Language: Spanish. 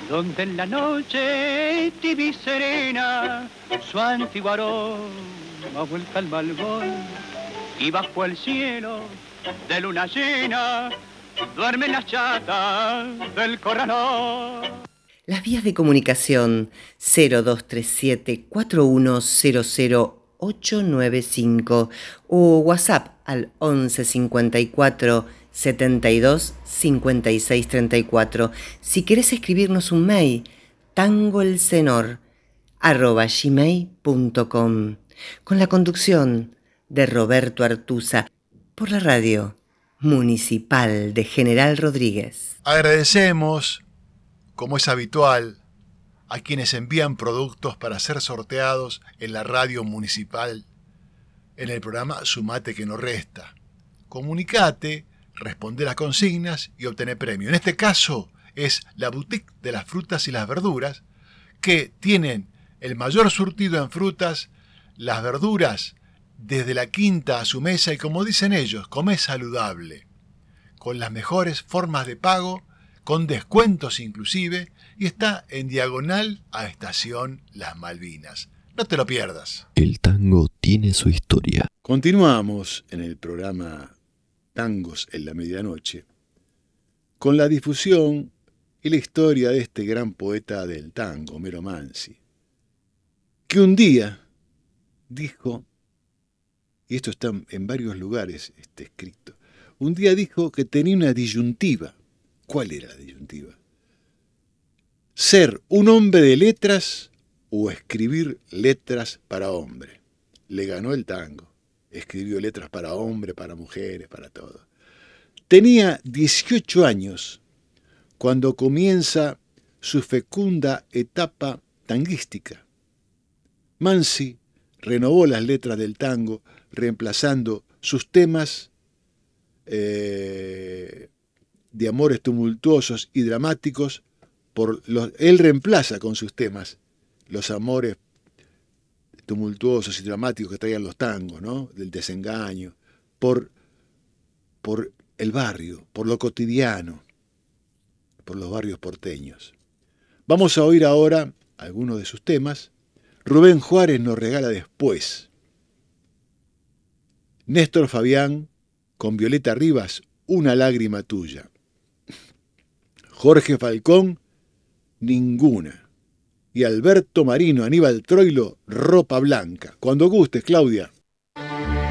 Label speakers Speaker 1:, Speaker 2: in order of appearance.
Speaker 1: donde en la noche tibia y serena su antiguo aroma vuelta al malvón, y bajo el cielo de luna llena duermen las chatas del corralón.
Speaker 2: Las vías de comunicación 0237-4100-895 o WhatsApp al 11 54 72 56 34. Si querés escribirnos un mail, tangoelcenor@gmail.com, con la conducción de Roberto Artuza, por la radio municipal de General Rodríguez.
Speaker 3: Agradecemos, como es habitual, a quienes envían productos para ser sorteados en la radio municipal en el programa Sumate que no resta. Comunicate, responde las consignas y obtené premio. En este caso es la Boutique de las Frutas y las Verduras, que tienen el mayor surtido en frutas, las verduras desde la quinta a su mesa y, como dicen ellos, come saludable, con las mejores formas de pago, con descuentos inclusive, y está en diagonal a Estación Las Malvinas. No te lo pierdas.
Speaker 4: El tango tiene su historia.
Speaker 3: Continuamos en el programa Tangos en la Medianoche con la difusión y la historia de este gran poeta del tango, Homero Mansi, que un día dijo, y esto está en varios lugares escrito, un día dijo que tenía una disyuntiva. ¿Cuál era la disyuntiva? Ser un hombre de letras o escribir letras para hombre. Le ganó el tango. Escribió letras para hombre, para mujeres, para todo. Tenía 18 años cuando comienza su fecunda etapa tanguística. Mansi renovó las letras del tango, reemplazando sus temas de amores tumultuosos y dramáticos él reemplaza con sus temas los amores tumultuosos y dramáticos que traían los tangos, ¿no? Del desengaño, por el barrio, por lo cotidiano, por los barrios porteños. Vamos a oír ahora algunos de sus temas. Rubén Juárez nos regala después. Néstor Fabián con Violeta Rivas, Una lágrima tuya. Jorge Falcón, Ninguna. Y Alberto Marino, Aníbal Troilo, Ropa blanca. Cuando gustes, Claudia.